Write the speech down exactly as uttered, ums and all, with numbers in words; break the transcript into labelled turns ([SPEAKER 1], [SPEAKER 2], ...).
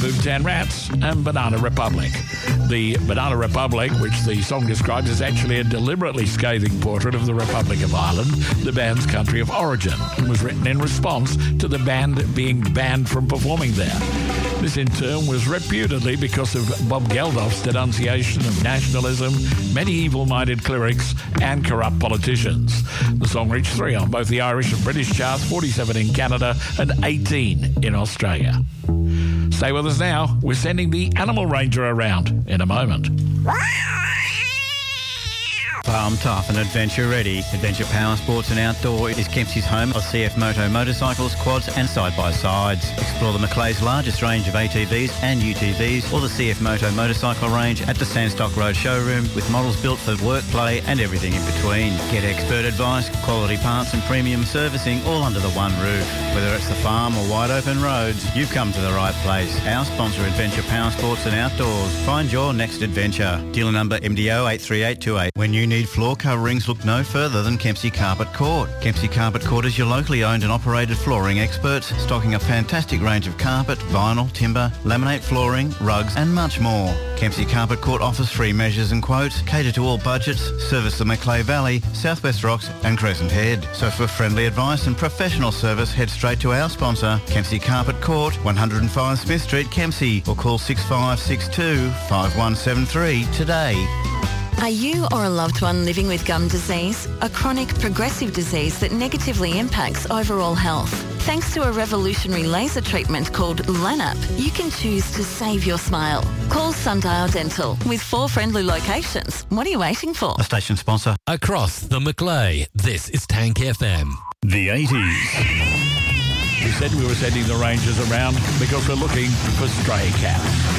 [SPEAKER 1] Boomtown Rats, and Banana Republic. The Banana Republic, which the song describes, is actually a deliberately scathing portrait of the Republic of Ireland, the band's country of origin, and was written in response to the band being banned from performing there. This in turn was reputedly because of Bob Geldof's denunciation of nationalism, many evil-minded clerics, and corrupt politicians. The song reached three on both the Irish and British charts, forty-seven in Canada and eighteen in Australia. Stay with us now. We're sending the Animal Ranger around in a moment.
[SPEAKER 2] Farm tough and adventure ready. Adventure Power Sports and Outdoor is Kempsey's home of C F Moto motorcycles, quads and side-by-sides. Explore the Macleay's largest range of A T Vs and U T Vs or the C F Moto motorcycle range at the Sandstock Road showroom with models built for work, play and everything in between. Get expert advice, quality parts and premium servicing all under the one roof. Whether it's the farm or wide open roads, you've come to the right place. Our sponsor, Adventure Power Sports and Outdoors. Find your next adventure. Dealer number M D O eight three eight two eight. When you need floor coverings, look no further than Kempsey Carpet Court. Kempsey Carpet Court is your locally owned and operated flooring experts, stocking a fantastic range of carpet, vinyl, timber, laminate flooring, rugs and much more. Kempsey Carpet Court offers free measures and quotes, cater to all budgets, service the Macleay Valley, Southwest Rocks and Crescent Head. So for friendly advice and professional service, head straight to our sponsor, Kempsey Carpet Court, one oh five Smith Street, Kempsey, or call six five six two, five one seven three today.
[SPEAKER 3] Are you or a loved one living with gum disease, a chronic progressive disease that negatively impacts overall health? Thanks to a revolutionary laser treatment called LANAP, you can choose to save your smile. Call Sundial Dental with four friendly locations. What are you waiting for?
[SPEAKER 2] A station sponsor.
[SPEAKER 4] Across the Macleay, this is Tank F M.
[SPEAKER 2] The eighties.
[SPEAKER 1] We said we were sending the Rangers around because we're looking for stray cats.